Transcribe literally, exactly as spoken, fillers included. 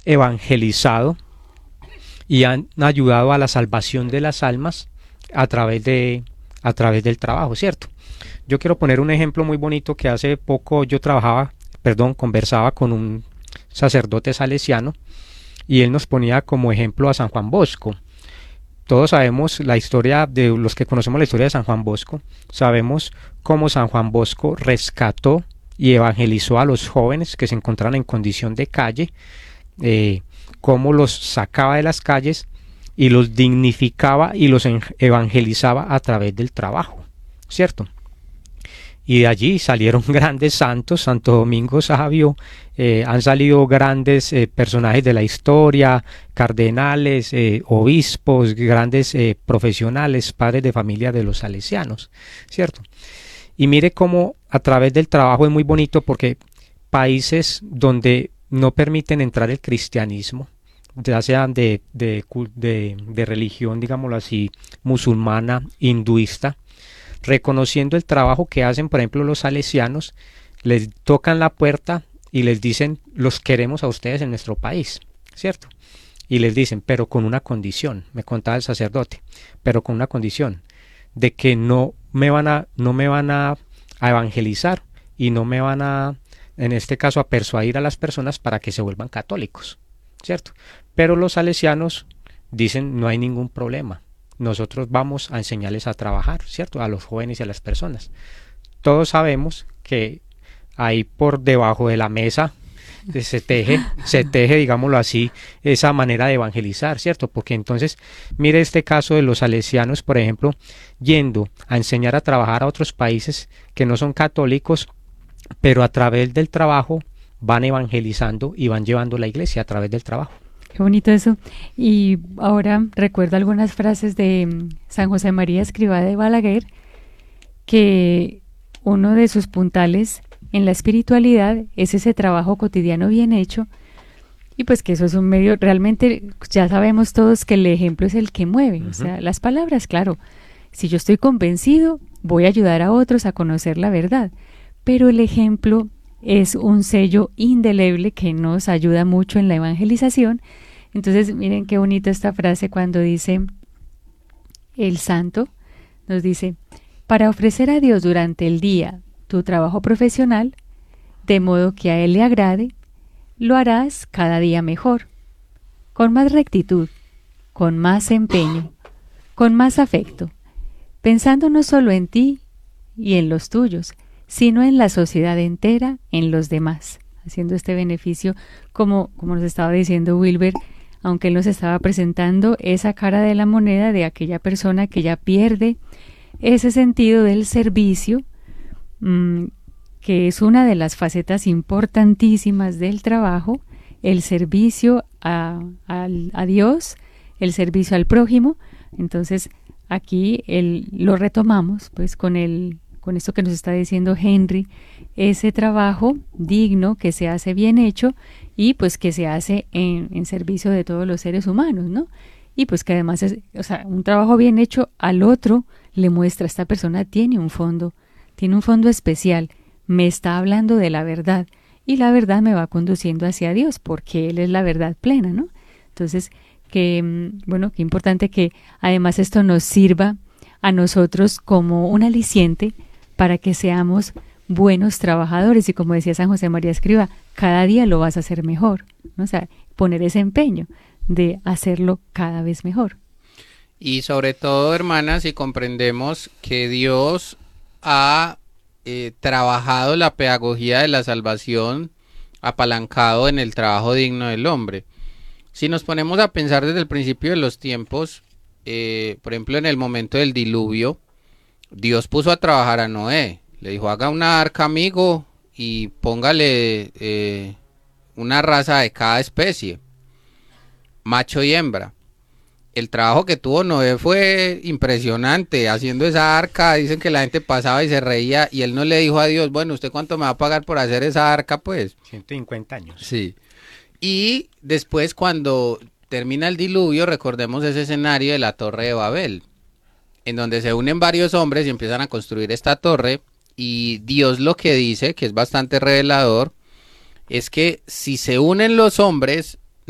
evangelizado y han ayudado a la salvación de las almas a través de a través del trabajo, ¿cierto? Yo quiero poner un ejemplo muy bonito que hace poco yo trabajaba, perdón, conversaba con un sacerdote salesiano y él nos ponía como ejemplo a San Juan Bosco. Todos sabemos la historia, de los que conocemos la historia de San Juan Bosco, sabemos cómo San Juan Bosco rescató y evangelizó a los jóvenes que se encontraban en condición de calle, eh, cómo los sacaba de las calles y los dignificaba y los evangelizaba a través del trabajo, ¿cierto? Y de allí salieron grandes santos, Santo Domingo Savio, eh, han salido grandes eh, personajes de la historia, cardenales, eh, obispos, grandes eh, profesionales, padres de familia de los salesianos, ¿cierto? Y mire cómo a través del trabajo es muy bonito porque países donde no permiten entrar el cristianismo, ya sean de, de, de, de religión, digámoslo así, musulmana, hinduista, reconociendo el trabajo que hacen, por ejemplo, los salesianos, les tocan la puerta y les dicen, los queremos a ustedes en nuestro país, ¿cierto? Y les dicen, pero con una condición, me contaba el sacerdote, pero con una condición, de que no me van a, no me van a, a evangelizar y no me van a, en este caso, a persuadir a las personas para que se vuelvan católicos, ¿cierto? Pero los salesianos dicen, no hay ningún problema. Nosotros vamos a enseñarles a trabajar, ¿cierto? A los jóvenes y a las personas. Todos sabemos que ahí por debajo de la mesa se teje, se teje, digámoslo así, esa manera de evangelizar, ¿cierto? Porque entonces, mire este caso de los salesianos, por ejemplo, yendo a enseñar a trabajar a otros países que no son católicos, pero a través del trabajo van evangelizando y van llevando la iglesia a través del trabajo. Qué bonito eso. Y ahora recuerdo algunas frases de San José María Escrivá de Balaguer, que uno de sus puntales en la espiritualidad es ese trabajo cotidiano bien hecho, y pues que eso es un medio, realmente ya sabemos todos que el ejemplo es el que mueve, uh-huh. O sea, las palabras, claro, si yo estoy convencido, voy a ayudar a otros a conocer la verdad, pero el ejemplo es un sello indeleble que nos ayuda mucho en la evangelización. Entonces, miren qué bonita esta frase cuando dice el santo, nos dice, para ofrecer a Dios durante el día tu trabajo profesional, de modo que a Él le agrade, lo harás cada día mejor, con más rectitud, con más empeño, con más afecto, pensando no solo en ti y en los tuyos, sino en la sociedad entera, en los demás, haciendo este beneficio, como, como nos estaba diciendo Wilber, aunque él nos estaba presentando esa cara de la moneda de aquella persona que ya pierde ese sentido del servicio, mmm, que es una de las facetas importantísimas del trabajo, el servicio a, a, a Dios, el servicio al prójimo. Entonces aquí el, lo retomamos pues con el con esto que nos está diciendo Henry, ese trabajo digno que se hace bien hecho y pues que se hace en, en servicio de todos los seres humanos, ¿no? Y pues que además es, o sea, un trabajo bien hecho al otro le muestra, esta persona tiene un fondo, tiene un fondo especial, me está hablando de la verdad y la verdad me va conduciendo hacia Dios porque Él es la verdad plena, ¿no? Entonces, que bueno, qué importante que además esto nos sirva a nosotros como un aliciente para que seamos buenos trabajadores y como decía San José María Escrivá, cada día lo vas a hacer mejor, ¿no? O sea, poner ese empeño de hacerlo cada vez mejor. Y sobre todo, hermanas, si comprendemos que Dios ha eh, trabajado la pedagogía de la salvación apalancado en el trabajo digno del hombre. Si nos ponemos a pensar desde el principio de los tiempos, eh, por ejemplo, en el momento del diluvio, Dios puso a trabajar a Noé, le dijo, haga una arca, amigo, y póngale eh, una raza de cada especie, macho y hembra. El trabajo que tuvo Noé fue impresionante, haciendo esa arca. Dicen que la gente pasaba y se reía, y él no le dijo a Dios, bueno, ¿usted cuánto me va a pagar por hacer esa arca? Pues ciento cincuenta años. Sí. Y después, cuando termina el diluvio, recordemos ese escenario de la Torre de Babel, en donde se unen varios hombres y empiezan a construir esta torre, y Dios lo que dice, que es bastante revelador, es que si se unen los hombres,